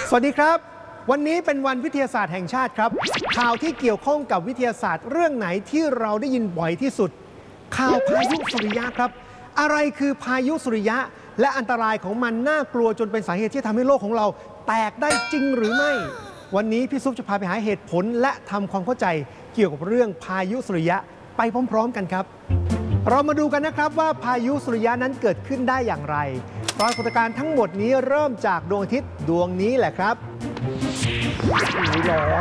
สวัสดีครับวันนี้เป็นวันวิทยาศาสตร์แห่งชาติครับข่าวที่เกี่ยวข้องกับวิทยาศาสตร์เรื่องไหนที่เราได้ยินบ่อยที่สุดข่าวพายุสุริยะครับอะไรคือพายุสุริยะและอันตรายของมันน่ากลัวจนเป็นสาเหตุที่ทำให้โลกของเราแตกได้จริงหรือไม่วันนี้พี่ซุปจะพาไปหาเหตุผลและทำความเข้าใจเกี่ยวกับเรื่องพายุสุริยะไปพร้อมๆกันครับเรามาดูกันนะครับว่าพายุสุริยะนั้นเกิดขึ้นได้อย่างไรปรากฏการณ์ทั้งหมดนี้เริ่มจากดวงอาทิตย์ดวงนี้แหละครับร้อน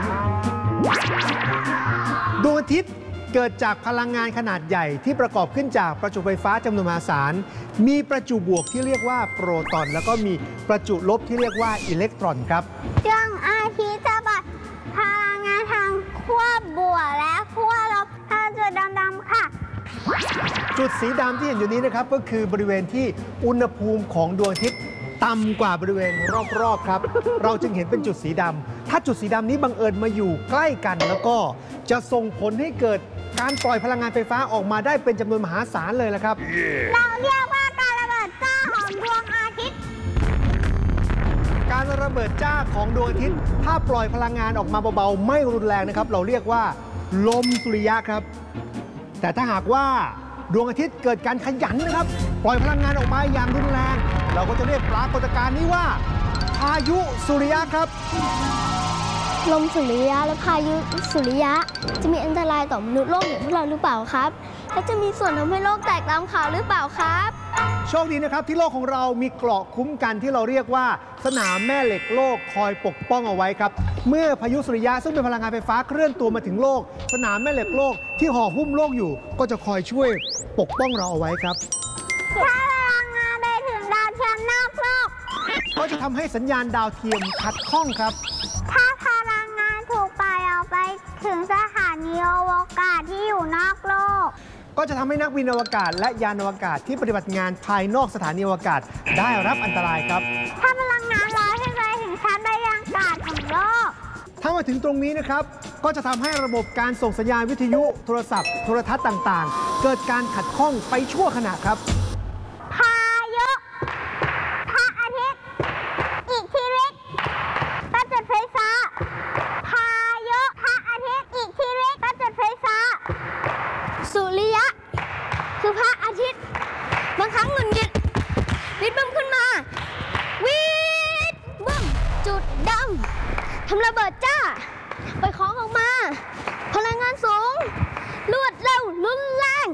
ดวงอาทิตย์เกิดจากพลังงานขนาดใหญ่ที่ประกอบขึ้นจากประจุไฟฟ้าจำนวนมหาศาลมีประจุบวกที่เรียกว่าโปรตอนแล้วก็มีประจุลบที่เรียกว่าอิเล็กตรอนครับดวงอาทิตย์จะบัดพลังงานทางขั้วบวกและขั้วลบทางจุดดำๆค่ะจุดสีดำที่เห็นอยู่นี้นะครับก็คือบริเวณที่อุณหภูมิของดวงอาทิตย์ต่ำกว่าบริเวณรอบๆครับเราจึงเห็นเป็นจุดสีดำถ้าจุดสีดำนี้บังเอิญมาอยู่ใกล้กันแล้วก็จะส่งผลให้เกิดการปล่อยพลังงานไฟฟ้าออกมาได้เป็นจำนวนมหาศาลเลยละครับเราเรียกว่าการระเบิดจ้าของดวงอาทิตย์การระเบิดจ้าของดวงอาทิตย์ถ้าปล่อยพลังงานออกมาเบาๆไม่รุนแรงนะครับเราเรียกว่าลมสุริยะครับแต่ถ้าหากว่าดวงอาทิตย์เกิดการขยันนะครับปล่อยพลังงานออกมาอย่างรุนแรงเราก็จะเรียกปรากฏการณ์นี้ว่าพายุสุริยะครับลมสุริยะและพายุสุริยะจะมีอันตรายต่อมนุษย์โลกอย่างพวกเราหรือเปล่าครับและจะมีส่วนทำให้โลกแตกตามข่าวหรือเปล่าครับโชคดีนะครับที่โลกของเรามีเกราะคุ้มกันที่เราเรียกว่าสนามแม่เหล็กโลกคอยปกป้องเอาไว้ครับเมื่อพายุสุริยะซึ่งเป็นพลังงานไฟฟ้าเคลื่อนตัวมาถึงโลกสนามแม่เหล็กโลกที่ห่อหุ้มโลกอยู่ก็จะคอยช่วยปกป้องเราเอาไว้ครับถ้าพลังงานไปถึงดาวเทียมนอกโลกก็จะทำให้สัญญาณดาวเทียมขัดข้องครับถ้าพลังงานถูกปล่อยออกไปถึงสถานีอวกาศที่อยู่นอกโลกก็จะทำให้นักบินอวกาศและยานอวกาศที่ปฏิบัติงานภายนอกสถานีอวกาศได้รับอันตรายครับถ้าพลังงานลอยขึ้นไปถึงชั้นบรรยากาศของโลกถ้ามาถึงตรงนี้นะครับก็จะทำให้ระบบการส่งสัญญาณวิทยุโทรศัพท์โทรทัศน์ต่างๆเกิดการขัดข้องไปชั่วขณะครับพายุพระอาทิตย์อิทธิฤทธิ์ประจุไฟฟ้าพายุพระอาทิตย์อิทธิฤทธิ์ประจุไฟฟ้าสุริยะคือพระอาทิตย์บางครั้งหงุดหงิดวิดบึ้มขึ้นมาวิดบึ้มจุดดำทำระเบิดจ้าปล่อยของออกมาพลังงานสูงรวดเร็วรุนแรง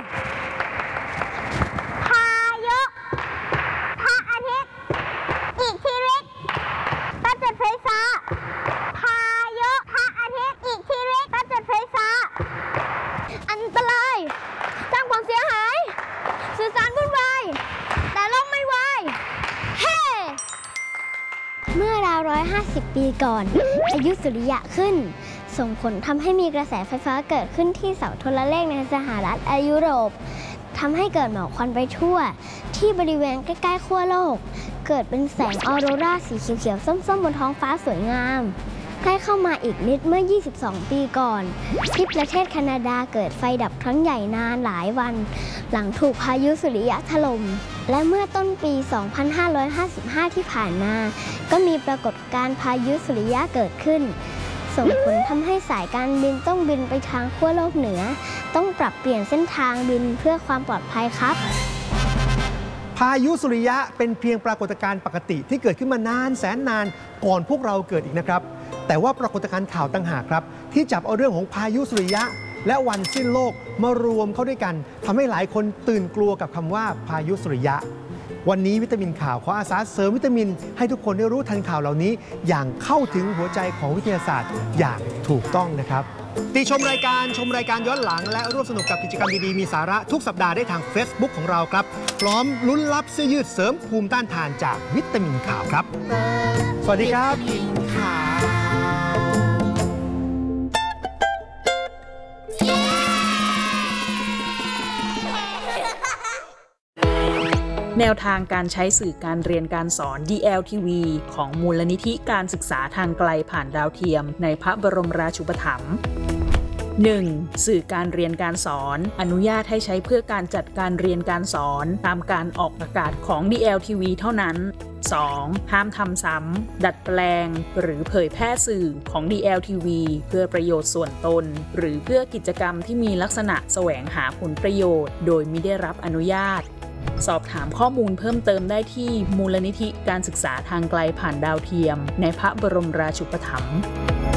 พายุพระอาทิตย์อิทธิฤทธิ์ประจุไฟฟ้าพายุพระอาทิตย์อิทธิฤทธิ์ประจุไฟฟ้าอันตรายสร้างความเสียหายสื่อสารวุ่นวายแต่โลกไม่วายเฮ้เมื่อราว150 ปีก่อนพายุสุริยะขึ้นส่งผลทำให้มีกระแสไฟฟ้าเกิดขึ้นที่เสาโทรเลขในสหรัฐและยุโรปทำให้เกิดหมอกควันไปทั่วที่บริเวณใกล้ๆขั้วโลกเกิดเป็นแสงออโรราสีเขียวๆส้มๆบนท้องฟ้าสวยงามใกล้เข้ามาอีกนิดเมื่อ22 ปีก่อนที่ประเทศแคนาดาเกิดไฟดับครั้งใหญ่นานหลายวันหลังถูกพายุสุริยะถล่มและเมื่อต้นปี 2555 ที่ผ่านมาก็มีปรากฏการณ์พายุสุริยะเกิดขึ้นส่งผลทำให้สายการบินต้องบินไปทางขั้วโลกเหนือต้องปรับเปลี่ยนเส้นทางบินเพื่อความปลอดภัยครับพายุสุริยะเป็นเพียงปรากฏการณ์ปกติที่เกิดขึ้นมานานแสนนานก่อนพวกเราเกิดอีกนะครับแต่ว่าปรากฏการณ์ข่าวต่างหากครับที่จับเอาเรื่องของพายุสุริยะและวันสิ้นโลกมารวมเข้าด้วยกันทำให้หลายคนตื่นกลัวกับคำว่าพายุสุริยะวันนี้วิตามินข่าวขออาสาเสริมวิตามินให้ทุกคนได้รู้ทันข่าวเหล่านี้อย่างเข้าถึงหัวใจของวิทยาศาสตร์อย่างถูกต้องนะครับติชมรายการย้อนหลังและร่วมสนุกกับกิจกรรมดีๆมีสาระทุกสัปดาห์ได้ทาง Facebook ของเราครับพร้อมลุ้นรับเสื้อยืดเสริมภูมิต้านทานจากวิตามินข่าวครับสวัสดีครับแนวทางการใช้สื่อการเรียนการสอน DLTV ของมูลนิธิการศึกษาทางไกลผ่านดาวเทียมในพระบรมราชูปถัมภ์ 1. สื่อการเรียนการสอนอนุญาตให้ใช้เพื่อการจัดการเรียนการสอนตามการออกอากาศของ DLTV เท่านั้น 2. ห้ามทำซ้ำดัดแปลงหรือเผยแพร่สื่อของ DLTV เพื่อประโยชน์ส่วนตนหรือเพื่อกิจกรรมที่มีลักษณะแสวงหาผลประโยชน์โดยมิได้รับอนุญาตสอบถามข้อมูลเพิ่มเติมได้ที่มูลนิธิการศึกษาทางไกลผ่านดาวเทียมในพระบรมราชูปถัมภ์